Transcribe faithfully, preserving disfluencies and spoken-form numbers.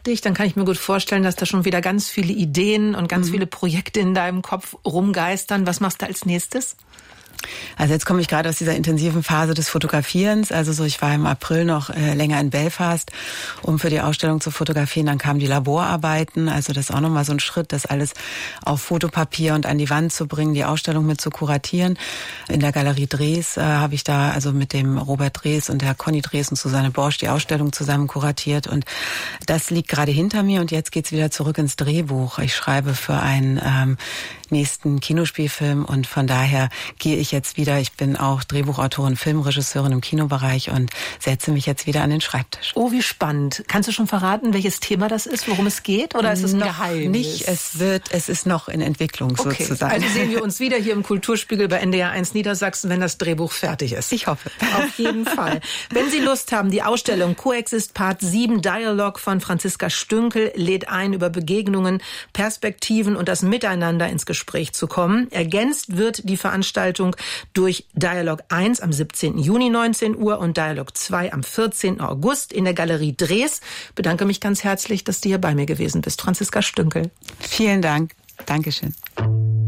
dich, dann kann ich mir gut vorstellen, dass da schon wieder ganz viele Ideen und ganz mhm. viele Projekte in deinem Kopf rumgeistern. Was machst du als nächstes? Also jetzt komme ich gerade aus dieser intensiven Phase des Fotografierens. Also so, ich war im April noch äh, länger in Belfast, um für die Ausstellung zu fotografieren. Dann kamen die Laborarbeiten. Also das ist auch nochmal so ein Schritt, das alles auf Fotopapier und an die Wand zu bringen, die Ausstellung mit zu kuratieren. In der Galerie Drees äh, habe ich da also mit dem Robert Drees und der Conny Drees und Susanne Borsch die Ausstellung zusammen kuratiert. Und das liegt gerade hinter mir. Und jetzt geht's wieder zurück ins Drehbuch. Ich schreibe für einen ähm, nächsten Kinospielfilm und von daher gehe ich jetzt wieder, ich bin auch Drehbuchautorin, Filmregisseurin im Kinobereich und setze mich jetzt wieder an den Schreibtisch. Oh, wie spannend. Kannst du schon verraten, welches Thema das ist, worum es geht? Oder ist es ein noch Geheimnis? Nicht, es wird, es ist noch in Entwicklung okay. sozusagen. Also sehen wir uns wieder hier im Kulturspiegel bei N D R eins Niedersachsen, wenn das Drehbuch fertig ist. Ich hoffe. Auf jeden Fall. Wenn Sie Lust haben, die Ausstellung Coexist Part sieben Dialog von Franziska Stünkel lädt ein, über Begegnungen, Perspektiven und das Miteinander ins Gespräch zu kommen. Ergänzt wird die Veranstaltung durch Dialog eins am siebzehnten Juni neunzehn Uhr und Dialog zwei am vierzehnten August in der Galerie Drees. Ich bedanke mich ganz herzlich, dass du hier bei mir gewesen bist, Franziska Stünkel. Vielen Dank. Dankeschön.